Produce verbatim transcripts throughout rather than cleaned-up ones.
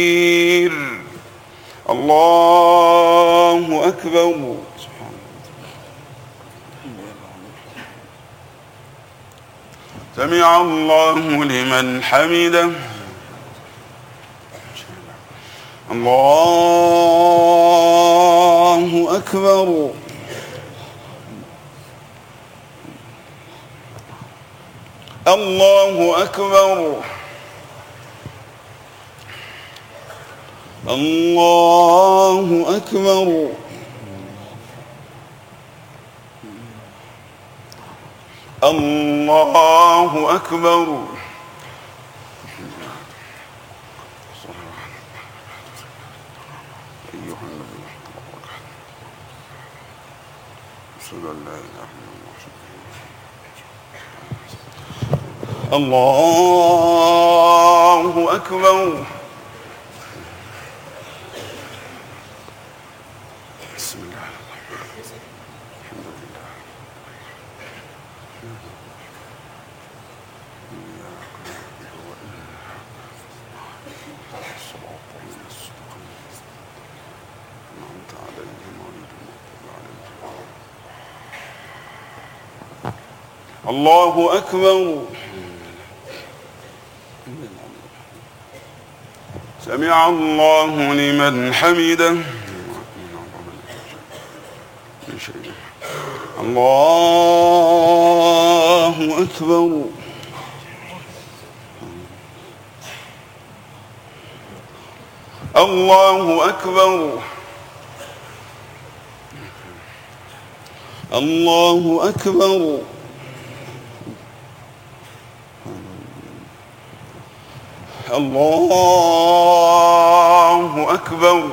الله أكبر. سمع الله لمن حمده. الله أكبر. الله أكبر. الله أكبر. الله أكبر. الله أكبر. بسم الله الحمد لله. الله أكبر. سمع الله لمن حمده. الله أكبر. الله أكبر. الله أكبر. الله أكبر.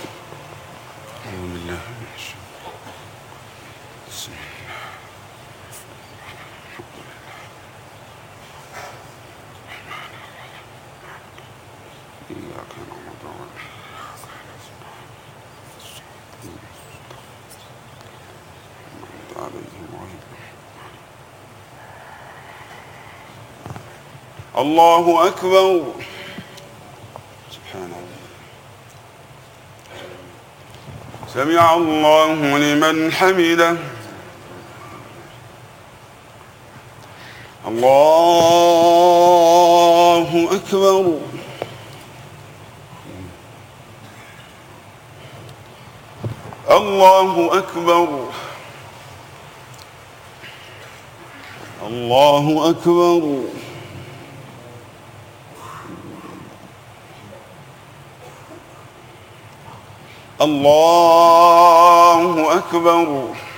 الله أكبر. سبحان الله. سمع الله لمن حمده. الله أكبر. الله أكبر. الله أكبر. الله أكبر.